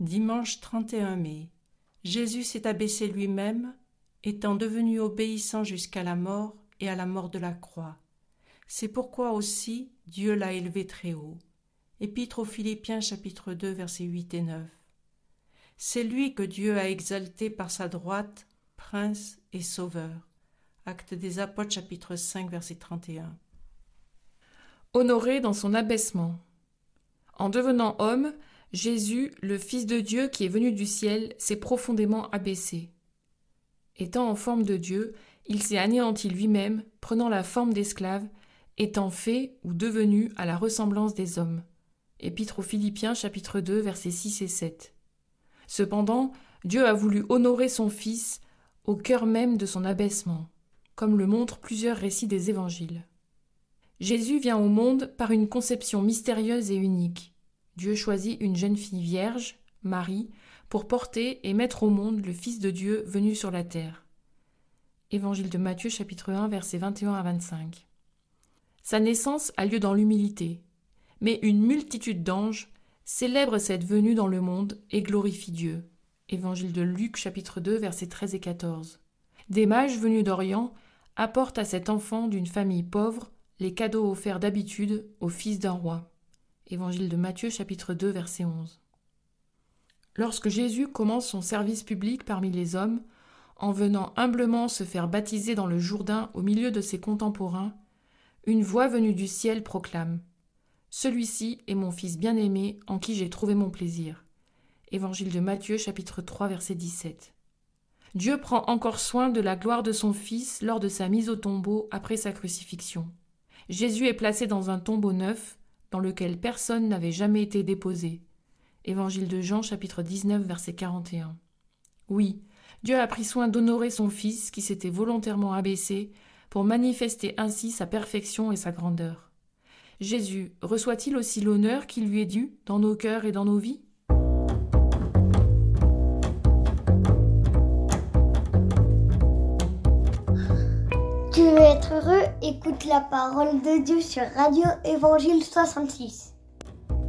Dimanche 31 mai. Jésus s'est abaissé lui-même, étant devenu obéissant jusqu'à la mort et à la mort de la croix. C'est pourquoi aussi Dieu l'a élevé très haut. Épître aux Philippiens chapitre 2 versets 8 et 9. C'est lui que Dieu a exalté par sa droite, prince et sauveur. Actes des Apôtres chapitre 5 verset 31. Honoré dans son abaissement. En devenant homme, Jésus, le Fils de Dieu qui est venu du ciel, s'est profondément abaissé. Étant en forme de Dieu, il s'est anéanti lui-même, prenant la forme d'esclave, étant fait ou devenu à la ressemblance des hommes. Épître aux Philippiens chapitre 2 versets 6 et 7. Cependant, Dieu a voulu honorer son Fils au cœur même de son abaissement, comme le montrent plusieurs récits des évangiles. Jésus vient au monde par une conception mystérieuse et unique. Dieu choisit une jeune fille vierge, Marie, pour porter et mettre au monde le Fils de Dieu venu sur la terre. Évangile de Matthieu chapitre 1 versets 21 à 25. Sa naissance a lieu dans l'humilité, mais une multitude d'anges célèbre cette venue dans le monde et glorifie Dieu. Évangile de Luc chapitre 2 versets 13 et 14. Des mages venus d'Orient apportent à cet enfant d'une famille pauvre les cadeaux offerts d'habitude au fils d'un roi. Évangile de Matthieu chapitre 2 verset 11. Lorsque Jésus commence son service public parmi les hommes, en venant humblement se faire baptiser dans le Jourdain au milieu de ses contemporains, une voix venue du ciel proclame « Celui-ci est mon Fils bien-aimé en qui j'ai trouvé mon plaisir ». Évangile de Matthieu chapitre 3 verset 17. Dieu prend encore soin de la gloire de son Fils lors de sa mise au tombeau après sa crucifixion. Jésus est placé dans un tombeau neuf, dans lequel personne n'avait jamais été déposé. Évangile de Jean, chapitre 19, verset 41. Oui, Dieu a pris soin d'honorer son Fils qui s'était volontairement abaissé pour manifester ainsi sa perfection et sa grandeur. Jésus reçoit-il aussi l'honneur qui lui est dû dans nos cœurs et dans nos vies ? Tu veux être heureux? Écoute la parole de Dieu sur Radio Évangile 66.